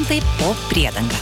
Talentai po priedanga.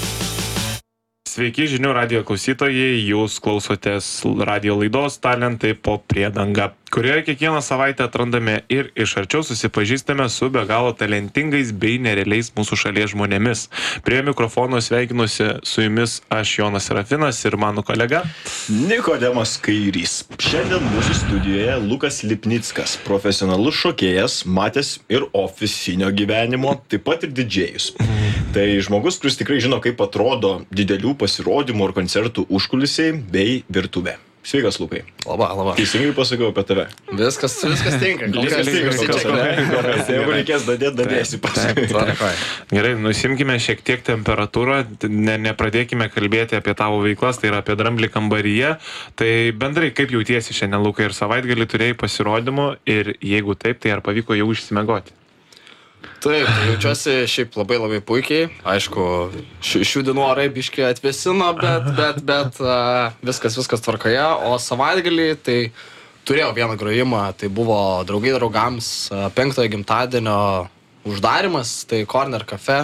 Sveiki žinių radijo klausytojai, jūs klausotės radijo laidos Talentai po priedanga, kurioje kiekvieną savaitę atrandame ir iš arčiau susipažįstame su be galo talentingais bei nerealiais mūsų šalies žmonėmis. Prie mikrofono sveikinusi su jumis aš Jonas Serafinas ir mano kolega Nikodemas Kairys. Šiandien mūsų studijoje Lukas Lipnickas, profesionalus šokėjas, matęs ir ofisinio gyvenimo, taip pat ir didžėjus. Tai žmogus, kuris tikrai žino, kaip atrodo didelių pasirodymų ar koncertų užkulisiai bei virtuvė. Sveikas, Lukai. Labą. Teisingai pasakiau apie tave. Viskas tinka. Jeigu reikės dadėsi paskui. Gerai, nusimkime šiek tiek temperatūrą, nepradėkime kalbėti apie tavo veiklas, tai yra apie dramblį kambaryje. Tai bendrai, kaip jautiesi šiandien, Lukai, ir savaitgalį turėjai pasirodymų ir jeigu taip, tai ar pavyko jau išsimiegoti? Taip, jaučiuosi šiaip labai puikiai. Aišku, šių dienų orai biškį atvėsino, bet viskas tvarkoje. O savaitgalį tai turėjau vieną grojimą, tai buvo draugai draugams 5-ojo gimtadienio uždarimas, tai Corner Cafe.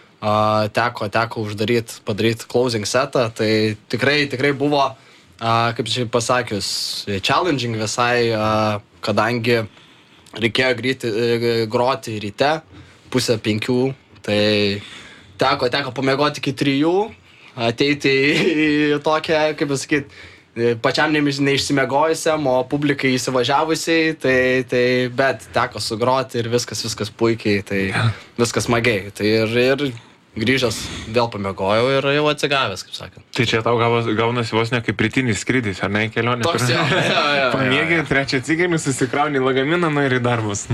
Teko padaryti closing setą, tai tikrai buvo, kaip čia pasakius, challenging visai, kadangi reikėjo groti ryte, 4:30, tai teko pamiegoti iki 3, ateiti į tokią, kaip pasakyti, pačiam neišsimiegojusiam, o publikai įsivažiavusiai, tai bet teko sugroti ir viskas puikiai, tai viskas smagiai. Tai ir grįžęs vėl pamiegojau ir jau atsigavęs, kaip sakant. Tai čia tau gaunasi vos ne kaip rytinis skrydis, ar ne, kelionė? Toks jau. Pamėgiai, trečią atsigėmį, susikrauni lagaminą, ir į darbus.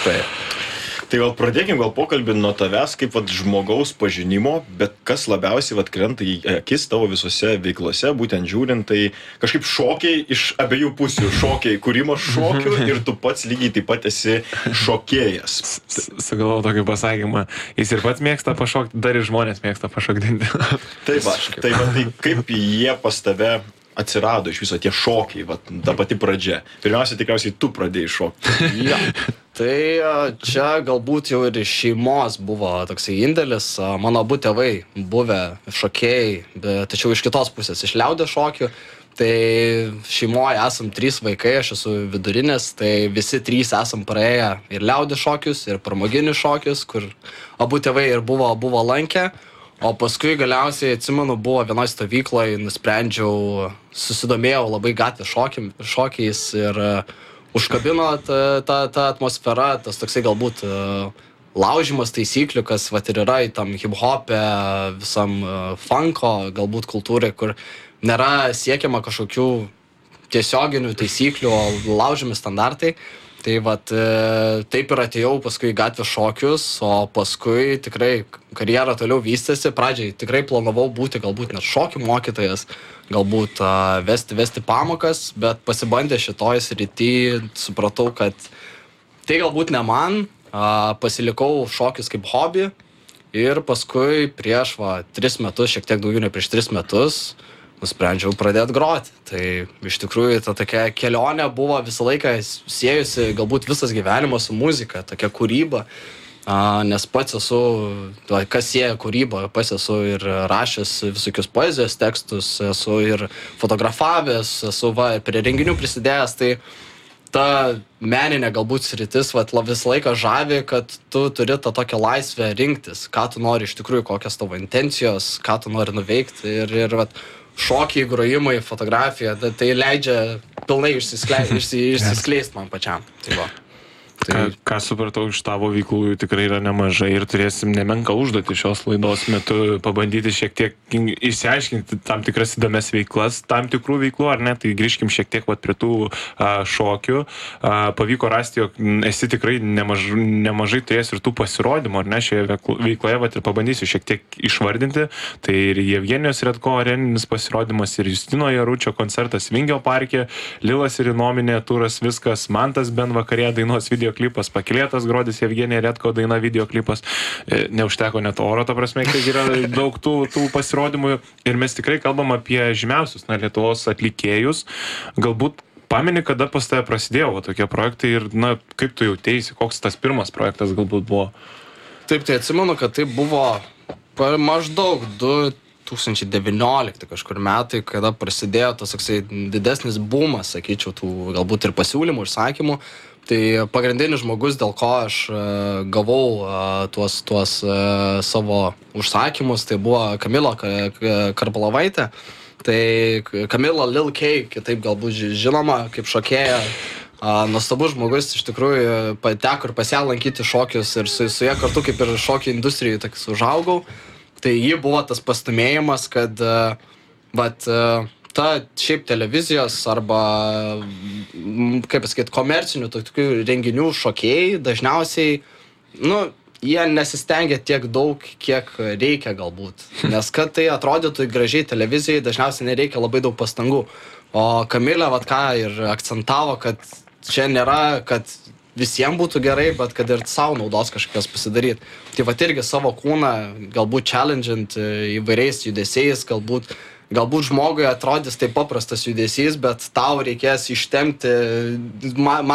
Tai gal pradėkim pokalbį nuo tavęs kaip žmogaus pažinimo, bet kas labiausiai krenta į akis tavo visose veiklose, būtent žiūrint, tai kažkaip šokiai iš abiejų pusių, šokiai, kūrimas šokių ir tu pats lygiai taip pat esi šokėjas. Sugalvojau tokį pasakymą, jis ir pats mėgsta pašokti, dar ir žmonės mėgsta pašokdinti. Tai kaip jie pas tave atsirado iš viso tie šokiai, ta pati pradžia. Pirmiausia, tikriausiai tu pradėjai šokti. Ja. Tai čia galbūt jau ir iš šeimos buvo toksai indėlis. Mano abu tėvai buvę šokėjai, tačiau iš kitos pusės, iš liaudies šokių. Tai šeimoje esam 3 vaikai, aš esu vidurinis, tai visi 3 esam praėję ir liaudies šokius, ir pramoginius šokius, kur abu tėvai ir buvo lankę. O paskui galiausiai, atsimenu, buvo vienoje stovykloje, nusprendžiau, susidomėjau labai gatvės šokiais ir užkabino ta atmosfera, tas toksai galbūt laužimas taisyklių, kas ir yra į tam hip-hop'e, visam funko galbūt kultūrai, kur nėra siekiama kažkokių tiesioginių taisyklių, o laužiami standartai. Tai taip ir atėjau paskui gatvės šokius, o paskui tikrai karjera toliau vystėsi. Pradžiai tikrai planavau būti galbūt net šokių mokytojas, galbūt vesti pamokas, bet pasibandė šitoj srity, supratau, kad tai galbūt ne man, pasilikau šokius kaip hobį ir paskui prieš 3 metus, šiek tiek daugiau nei prieš 3 metus, nusprendžiau pradėti groti. Tai iš tikrųjų ta tokia kelionė buvo visą laiką siejusi galbūt visas gyvenimas su muzika, tokia kūryba, nes pats esu, kas sieja kūrybą, pats esu ir rašęs visokius poezijos tekstus, esu ir fotografavęs, esu prie renginių prisidėjęs, tai ta meninė galbūt sritis visą laiką žavi, kad tu turi tą tokią laisvę rinktis, ką tu nori iš tikrųjų, kokios tavo intencijos, ką tu nori nuveikti ir šokiai, grojimai, fotografija, tai leidžia pilnai išsiskleisti man pačiam. Ką supratau, iš tavo veiklų tikrai yra nemažai ir turėsim nemenką užduotį šios laidos metu pabandyti šiek tiek išsiaiškinti tam tikras įdomias veiklas, tam tikrų veiklų, ar ne, tai grįžkim šiek tiek prie tų šokių. Pavyko rasti, jog esi tikrai nemažai turėjęs ir tų pasirodymų, ar ne, šioje veikloje, ir pabandysiu šiek tiek išvardinti. Tai ir Jevgenijos Redko areninis pasirodymas, ir Justino Jaručio koncertas Vingio parke, Lilas ir Inominė turas, viskas, Mantas Ben vakarė dainos videoklipas, Pakylėtas Grodis, Jevgenija Redko daina videoklipas. Neužteko net oro, ta prasme, kai yra daug tų pasirodymų ir mes tikrai kalbam apie žymiausius Lietuvos atlikėjus. Galbūt pameni, kada pas tave prasidėjo tokie projektai ir kaip tu jauteisi, koks tas pirmas projektas galbūt buvo? Taip, tai atsimenu, kad tai buvo maždaug 2019 kažkur metai, kada prasidėjo tas toksai didesnis boomas, sakyčiau, tų galbūt ir pasiūlymų, užsakymų. Tai pagrindinis žmogus, dėl ko aš gavau tuos savo užsakymus, tai buvo Kamila Karpalovaitė. Tai Kamila Lil K, kitaip galbūt žinoma, kaip šokėja. Nuostabus žmogus, iš tikrųjų, teko ir pas ją lankyti šokius ir su ją kartu kaip ir šokio industrijai toks užaugau. Tai ji buvo tas pastumėjimas, kad ta šiaip televizijos arba, kaip pasakyti, komercinių tokių renginių šokėjai dažniausiai, jie nesistengia tiek daug, kiek reikia galbūt. Nes kad tai atrodytų gražiai televizijai, dažniausiai nereikia labai daug pastangų. O Kamilė, ką ir akcentavo, kad čia nėra, kad visiems būtų gerai, bet kad ir savo naudos kažkokios pasidaryti. Tai irgi savo kūną, galbūt challenge'int įvairiais judesiais, galbūt žmogui atrodys tai paprastas judesys, bet tau reikės ištempti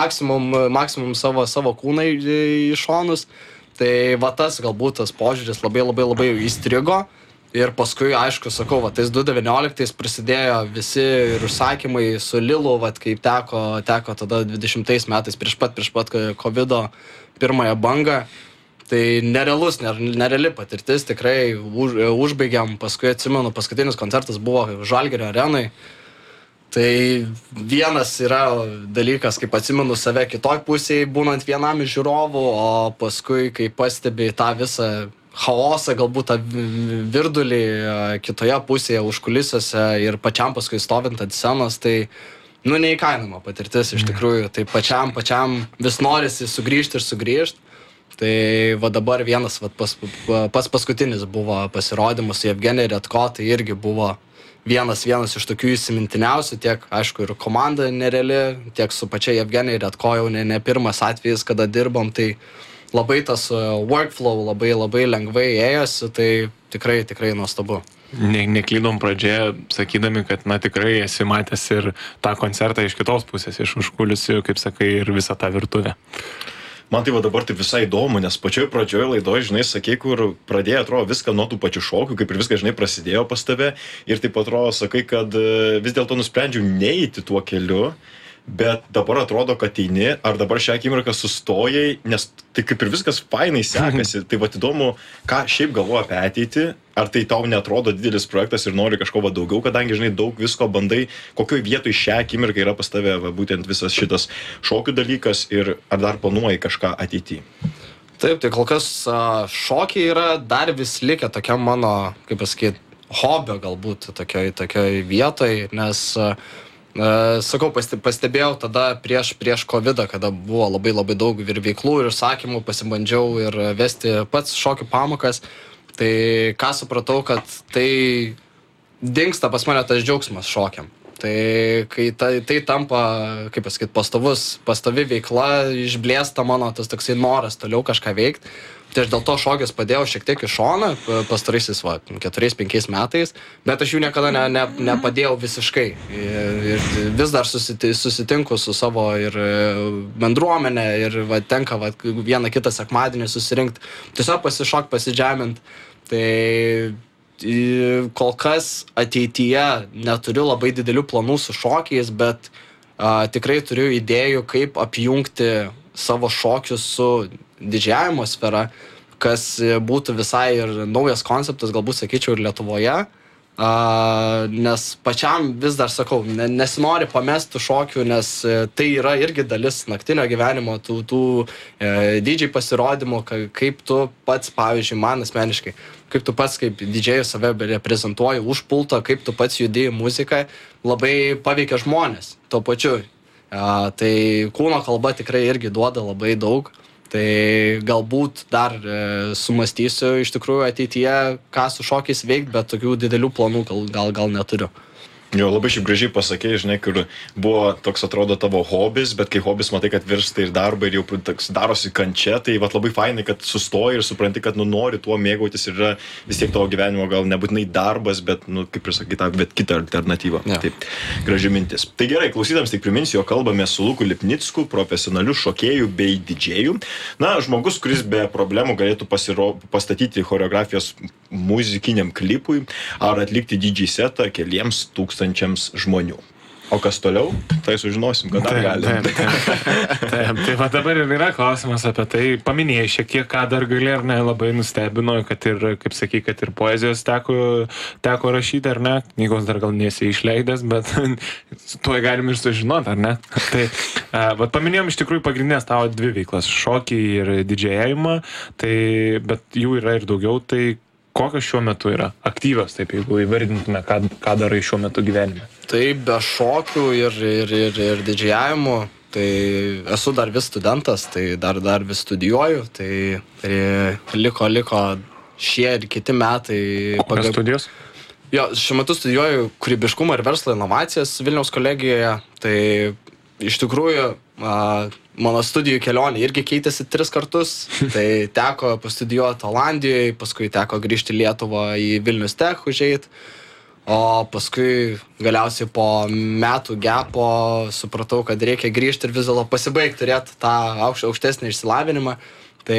maksimum savo kūną į šonus. Tai tas galbūt tas požiūris labai įstrigo. Ir paskui, aišku, sakau, tais 2019 prasidėjo visi ir užsakymai su Lilu, kaip teko tada 20 metais prieš pat COVID-o pirmąją bangą. Tai nereali patirtis, tikrai užbaigiam, paskui atsimenu, paskutinis koncertas buvo Žalgirio arenai. Tai vienas yra dalykas, kaip atsimenu save kitoj pusėje, būnant vienam iš žiūrovų, o paskui, kai pastebi tą visą chaosą, galbūt tą virdulį kitoje pusėje, užkulisiuose ir pačiam paskui stovint ant scenos, tai, neįkainoma patirtis iš tikrųjų. Tai pačiam vis norisi sugrįžti ir sugrįžti. Tai dabar vienas paskutinis buvo pasirodymas su Evgenija Redko, tai irgi buvo vienas iš tokių įsimintiniausių, tiek, aišku, ir komanda nereali, tiek su pačia Evgenija Redko jau ne pirmas atvejis, kada dirbom, tai labai tas workflow labai lengvai ėjosi, tai tikrai nuostabu. Neklydom pradžioje, sakydami, kad tikrai esi matęs ir tą koncertą iš kitos pusės, iš užkulisių, kaip sakai, ir visą tą virtuvę. Man tai dabar taip visai įdomu, nes pačioj pradžioje laidoje, sakei, kur pradėjo, atrodo, viską nuo tų pačių šokių, kaip ir viskas, prasidėjo pas tave, ir taip atrodo, sakai, kad vis dėlto nusprendžiau neiti tuo keliu, bet dabar atrodo, kad eini, ar dabar šią akimirką sustojai, nes tai kaip ir viskas fainai sekasi, tai įdomu, ką šiaip galvoji apie ateitį, ar tai tau netrodo didelis projektas ir nori kažko daugiau, kadangi, daug visko bandai, kokioj vietoj šią akimirką yra pas tave, būtent visas šitas šokių dalykas, ir ar dar planuoji kažką ateityje? Taip, tai kol kas šokiai yra dar vis likę tokiam mano, kaip pasakyti, hobio galbūt tokioj vietoj, nes sakau, pastebėjau tada prieš COVID-ą, kada buvo labai daug ir veiklų, ir užsakymų, pasibandžiau ir vesti pats šokių pamokas. Tai ką supratau, kad tai dingsta pas mane tas džiaugsmas šokiam. Tai kai tai tampa, kaip pasakyti, pastovi veikla, išblėsta mano tas toksai noras toliau kažką veikti. Tai aš dėl to šokis padėjau šiek tiek į šoną pastaraisiais 4-5 metais, bet aš jų niekada nepadėjau visiškai. Ir vis dar susitinku su savo ir bendruomenė, ir tenka vieną kitą sekmadienį susirinkti, tiesiog pasišok, pasidžemint. Tai kol kas ateityje neturiu labai didelių planų su šokiais, bet tikrai turiu idėjų, kaip apjungti savo šokius su didžiavimo sfera, kas būtų visai ir naujas konceptas, galbūt sakyčiau, ir Lietuvoje, nes pačiam vis dar sakau, nesinori pamesti šokių, nes tai yra irgi dalis naktinio gyvenimo, tų DJ pasirodymų, kaip tu pats, pavyzdžiui, man asmeniškai, kaip tu pats kaip DJ save reprezentuoji už pulto, kaip tu pats judėjai muziką, labai paveikia žmonės tuo pačiu. Tai kūno kalba tikrai irgi duoda labai daug. Tai galbūt dar sumastysiu iš tikrųjų ateityje, ką su šokiais veikt, bet tokių didelių planų gal neturiu. Jo, labai šiaip gražiai pasakei, kur buvo toks, atrodo, tavo hobis, bet kai hobis matai, kad virsta ir darbą ir jau darosi kančia, tai labai fainai, kad sustoji ir supranti, kad nori tuo mėgautis ir yra vis tiek tavo gyvenimo gal nebūtinai darbas, bet, kaip ir sakyta, bet kita alternatyva. Ja. Taip, graži mintis. Tai gerai, klausytams tik priminsiu, jo kalbame su Luku Lipnicku, profesionaliu šokėju bei didžėju. Na, žmogus, kuris be problemų galėtų pastatyti choreografijos muzikiniam klipui ar atlikti DJ setą keliems tūkstančiams žmonių. O kas toliau, tai sužinosim, kada galim. Taip, tai va dabar ir yra klausimas apie tai. Paminėjai šiek tiek, ką dar gali, ar ne, labai nustebino, kad ir, kaip sakai, kad ir poezijos teko rašyti, ar ne, knygos dar gal nesi išleidęs, bet tuo galim ir sužinoti, ar ne. Tai, va paminėjom iš tikrųjų pagrindinės tavo dvi veiklas, šokį ir didžėjimą, tai, bet jų yra ir daugiau, tai kokios šiuo metu yra aktyvios, taip, jeigu įvardintume, ką darai šiuo metu gyvenime? Tai be šokių ir didžėjimų, tai esu dar vis studentas, tai dar vis studijuoju, tai liko šie ir kiti metai. Kokios studijos? Jo, šiuo metu studijuoju kūrybiškumą ir verslo inovacijas Vilniaus kolegijoje, tai iš tikrųjų mano studijų kelionė irgi keitėsi 3 kartus, tai teko pastudijuoti Olandijoje, paskui teko grįžti į Lietuvą į Vilnius Tech užeit, o paskui galiausiai po metų gepo supratau, kad reikia grįžti ir vis dėlto pasibaigti, turėti tą aukštesnį išsilavinimą, tai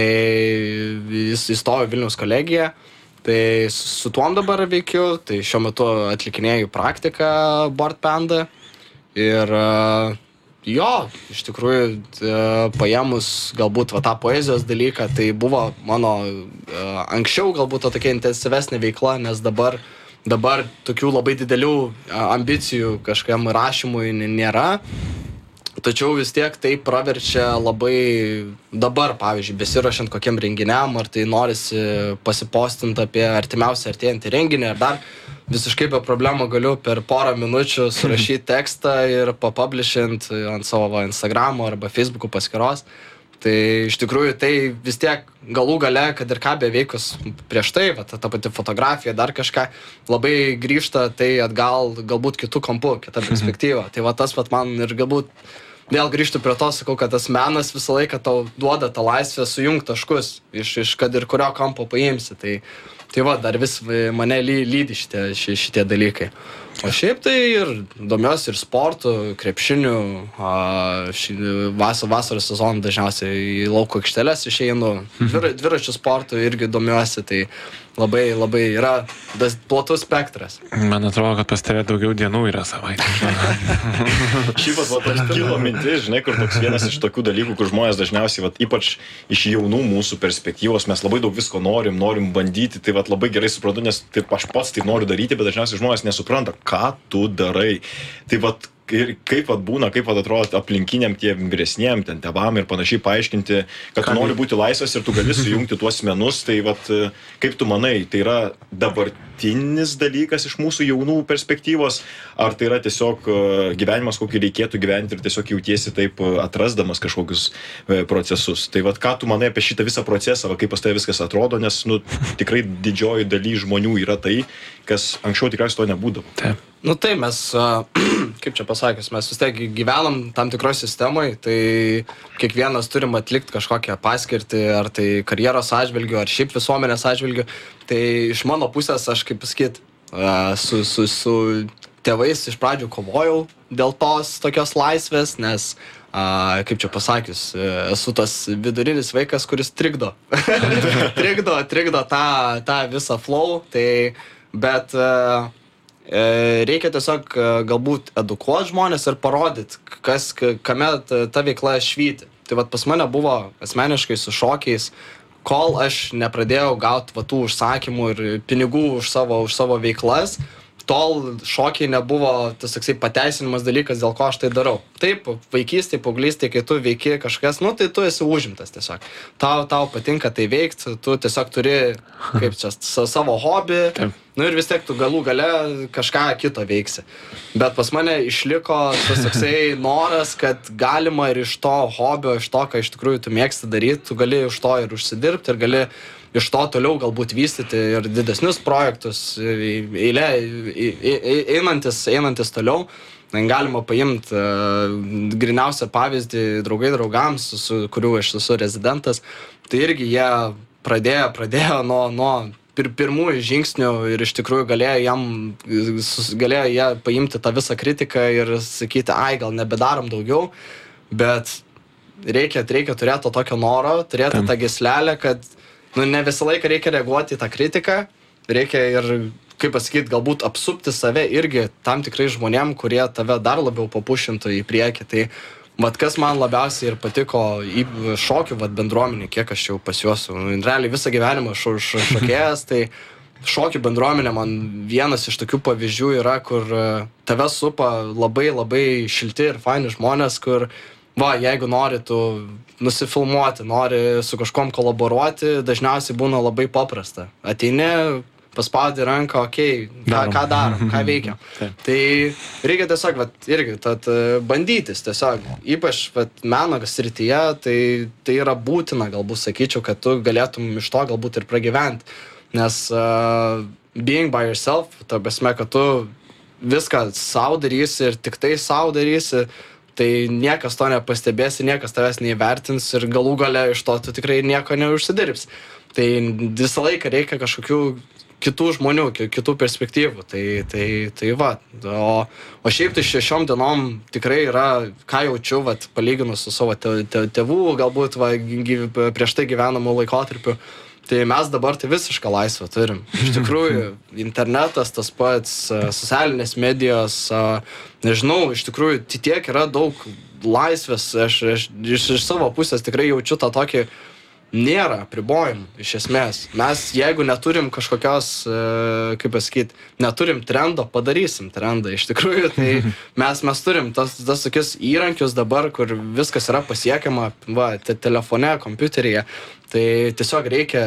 įstojau Vilniaus kolegiją, tai su tuom dabar veikiu, tai šiuo metu atlikinėju praktiką Board Panda ir jo, iš tikrųjų, paėmus galbūt va, tą poezijos dalyką, tai buvo mano anksčiau galbūt tokia intensyvesnė veikla, nes dabar tokių labai didelių ambicijų kažkam rašymui nėra. Tačiau vis tiek tai praverčia labai dabar, pavyzdžiui, besirašant kokiam renginiam, ar tai norisi pasipostinti apie artimiausią artėjantį renginį, ar dar visiškai be problemų galiu per porą minučių surašyti tekstą ir papublishint ant savo Instagramo arba Facebook'o paskyros. Tai iš tikrųjų tai vis tiek galų gale, kad ir ką beveikus prieš tai, va, ta pati fotografija, dar kažką, labai grįžta tai atgal galbūt kitų kampų, kitą perspektyvą. Tai va tas pat man ir galbūt vėl grįžtu prie to, sakau, kad tas menas visą laiką tau duoda tą laisvę sujungti taškus, iš kad ir kurio kampo paimsi. Tai va, dar vis mane lydi šitie dalykai. O šiaip tai ir domiuosi ir sportu, krepšiniu, vasaros sezoną dažniausiai į lauko aikšteles išeinu, dviračių sportu irgi domiuosi, tai labai yra platus spektras. Man atrodo, kad pas tave daugiau dienų yra savaitė. Šiaip toks kilo mintis, žinai, kur toks vienas iš tokių dalykų, kur žmonės dažniausiai, ypač iš jaunų mūsų perspektyvos, mes labai daug visko norim bandyti, tai labai gerai suprantu, nes aš pats tai noriu daryti, bet dažniausiai žmonės nesupranta, ką tu darai. Tai ir kaip būna, kaip atrodo aplinkiniam tiem vyresniem, ten tėvam ir panašiai paaiškinti, kad tu nori būti laisvas ir tu gali sujungti tuos menus, tai kaip tu manai, tai yra dabartinis dalykas iš mūsų jaunų perspektyvos, ar tai yra tiesiog gyvenimas, kokį reikėtų gyventi ir tiesiog jautiesi taip atrasdamas kažkokius procesus. Tai ką tu manai apie šitą visą procesą, kaip pas tave viskas atrodo, nes tikrai didžioji daly žmonių yra tai, kas anksčiau tikriausiai to nebūdavo. Taip. Tai mes, kaip čia pasakius, mes vis tiek gyvenam tam tikroje sistemoje, tai kiekvienas turim atlikti kažkokią paskirtį, ar tai karjeros atžvilgiu, ar šiaip visuomenės atžvilgiu. Tai iš mano pusės, aš kaip pasakyt, su tėvais iš pradžių kovojau dėl tos tokios laisvės, nes, kaip čia pasakius, esu tas vidurinis vaikas, kuris trikdo tą visą flow, bet reikia tiesiog galbūt edukuoti žmonės ir parodyti, kame ta veikla švyti. Tai pas mane buvo asmeniškai su šokiais, kol aš nepradėjau gauti tų užsakymų ir pinigų už savo veiklas, tol šokiai nebuvo tas toksai pateisinimas dalykas, dėl ko aš tai darau. Taip, vaikystėje, paauglystėje, kai tu veiki kažkas, tai tu esi užimtas tiesiog. Tau patinka tai veikti, tu tiesiog turi, kaip čia, savo hobį, ir vis tiek tu galų gale kažką kito veiksi. Bet pas mane išliko tas toksai noras, kad galima ir iš to hobio, iš to, ką iš tikrųjų tu mėgsti daryti, tu gali iš to ir užsidirbti ir gali iš to toliau galbūt vystyti ir didesnius projektus, einantis toliau. Galima paimti griniausią pavyzdį draugai draugams, su kuriuo aš esu rezidentas. Tai irgi jie pradėjo nuo pirmųjų žingsnių ir iš tikrųjų galėjo jie paimti tą visą kritiką ir sakyti, gal nebedarom daugiau, bet reikia turėti to tokio noro, turėti tą gyslelę, kad ne visą laiką reikia reaguoti į tą kritiką, reikia ir, kaip pasakyti, galbūt apsupti save irgi tam tikrai žmonėm, kurie tave dar labiau papušintų į priekį. Tai vat kas man labiausiai ir patiko į šokių bendruomenį, kiek aš jau pas juos, realiai visą gyvenimą šokėjas, tai šokių bendruomenė man vienas iš tokių pavyzdžių yra, kur tave supa labai labai šilti ir faini žmonės, kur jeigu nori tu nusifilmuoti, nori su kažkom kolaboruoti, dažniausiai būna labai paprasta. Ateini, paspaudi ranką, ką darom, ką veikiam. Tai reikia tiesiog, irgi, bandytis tiesiog, ypač meno srityje, tai yra būtina, galbūt sakyčiau, kad tu galėtum iš to galbūt ir pragyventi. Nes being by yourself, ta prasme, kad tu viską sau darysi ir tik tai sau darysi, tai niekas to nepastebės, niekas tavęs neįvertins ir galų gale iš to tu tikrai nieko neužsidirbs. Tai visą laiką reikia kažkokių kitų žmonių, kitų perspektyvų. Tai va. O šiaip tai šiom dienom tikrai yra, ką jaučiu, palyginus su savo tėvų, galbūt prieš tai gyvenamų laikotarpiu. Tai mes dabar tai visišką laisvę turim. Iš tikrųjų, internetas, tas pats, socialinės medijos, nežinau, iš tikrųjų, tiek yra daug laisvės. Aš iš savo pusės tikrai jaučiu tą tokį, nėra apribojimų, iš esmės. Mes, jeigu neturim kažkokios, kaip pasakyti, neturim trendo, padarysim trendą. Iš tikrųjų, tai mes turim tas tokius įrankius dabar, kur viskas yra pasiekiama, telefone, kompiuteryje. Tai tiesiog reikia,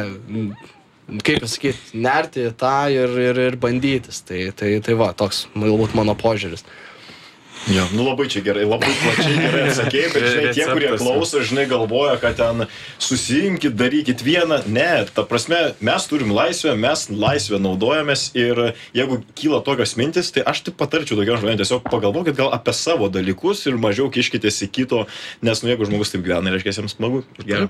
kaip pasakyti, nerti tą ir bandytis. Tai toks galbūt mano požiūris. Jo, labai čia gerai, labai plačiai gerai atsakėjai, bet žinai, tie, kurie klauso, žinai, galvoja, kad ten susirinkit, darykit vieną. Ne, ta prasme, mes turim laisvę, mes laisvę naudojamės ir jeigu kyla tokios mintis, tai aš tik patarčiau tokiam žmonėm, tiesiog pagalvokit gal apie savo dalykus ir mažiau kiškitės į kito, nes jeigu žmogus taip gyvena, reiškia, jiems smagu. Gerai.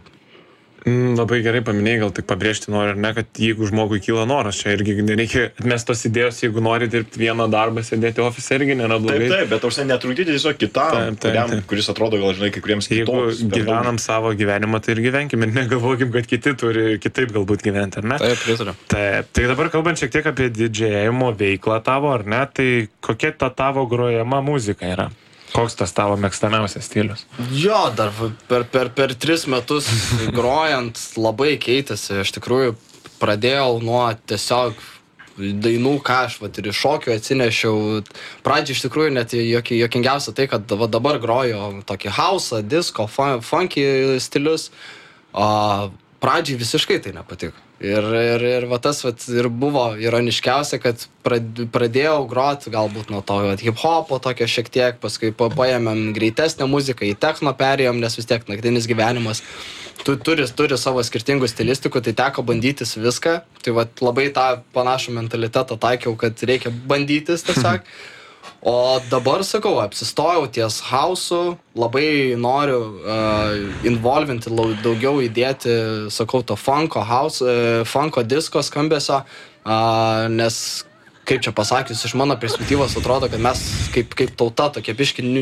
Labai gerai paminėjai, gal tik pabrėžti noriu, ar ne, kad jeigu žmogui kyla noras, čia irgi nereikia atmest tos idėjos, jeigu nori dirbti vieną darbą, sėdėti ofise irgi nėra blogai. Taip, bet aš netrukdyti tiesiog kitam, kuris atrodo gal, žinai, kai kuriems kitoks. Jeigu gyvenam savo gyvenimą, tai ir gyvenkim ir negalvokim, kad kiti turi kitaip galbūt gyventi, ar ne? Taip, pritariu. Taip, tai dabar kalbant šiek tiek apie didžėjimo veiklą tavo, ar ne, tai kokia ta tavo grojama muzika yra? Koks tas tavo mėgstamiausias stilius? Jo, dar per 3 metus grojant labai keitėsi. Iš tikrųjų, pradėjau nuo tiesiog dainų, ką aš ir iš šokių atsinešiau. Pradžiai iš tikrųjų net juokingiausia tai, kad dabar groju tokį house'ą, disco, funky stilius. Pradžiai visiškai tai nepatiko. Ir tas ir buvo ironiškiausia, kad pradėjau groti galbūt nuo to hip-hopo tokio šiek tiek, paskui paėmėm greitesnę muziką, į techno perėjom, nes vis tiek naktinis gyvenimas turi savo skirtingų stilistikų, tai teko bandytis viską. Tai labai tą panašų mentalitetą taikiau, kad reikia bandytis tiesiog. O dabar, sakau, apsistojau ties house'u, labai noriu involvinti, daugiau įdėti, sakau, to funko disko skambesio, nes, kaip čia pasakius, iš mano perspektyvos atrodo, kad mes kaip tauta tokie biški